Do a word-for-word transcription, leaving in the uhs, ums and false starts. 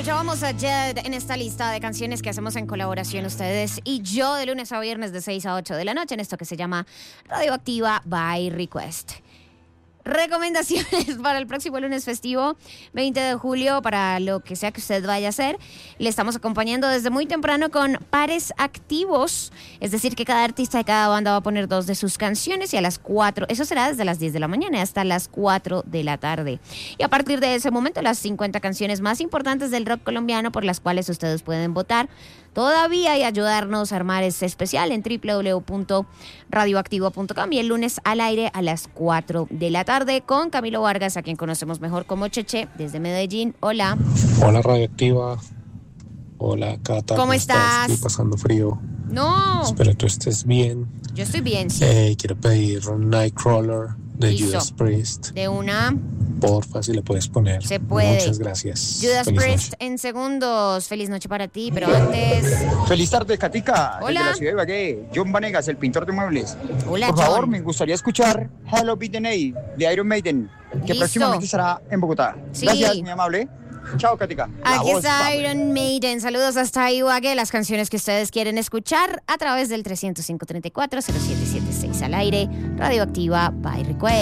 Escuchábamos a Jed en esta lista de canciones que hacemos en colaboración ustedes y yo de lunes a viernes de seis a ocho de la noche en esto que se llama Radioactiva by Request. Recomendaciones para el próximo lunes festivo, veinte de julio, para lo que sea que usted vaya a hacer. Le estamos acompañando desde muy temprano con pares activos, es decir, que cada artista de cada banda va a poner dos de sus canciones y a las cuatro, eso será desde las diez de la mañana hasta las cuatro de la tarde. Y a partir de ese momento, las cincuenta canciones más importantes del rock colombiano por las cuales ustedes pueden votar todavía y ayudarnos a armar ese especial en doble u doble u doble u punto radioactivo punto com y el lunes al aire a las cuatro de la tarde con Camilo Vargas, a quien conocemos mejor como Cheche, desde Medellín. Hola. Hola Radioactiva. Hola Cata. ¿Cómo estás? Estoy pasando frío. No. Espero tú estés bien. Yo estoy bien, sí. Eh, quiero pedir un Nightcrawler de Listo. Judas Priest. De una. Porfa, si le puedes poner. Se puede. Muchas gracias. Judas Feliz Priest noche. en segundos. Feliz noche para ti, pero antes... Feliz tarde, Katica. Hola. Desde la ciudad de Ibagué. John Vanegas, el pintor de muebles. Hola, Por favor, John. me gustaría escuchar Hello Be the Night de Iron Maiden, que Listo. próximamente estará en Bogotá. Sí. Gracias, muy amable. Chao, Katica. La Aquí voz, está Pablo. Iron Maiden. Saludos hasta Ibagué. Las canciones que ustedes quieren escuchar a través del tres cero cinco, tres cuatro, cero siete siete seis al aire. Radioactiva by Request.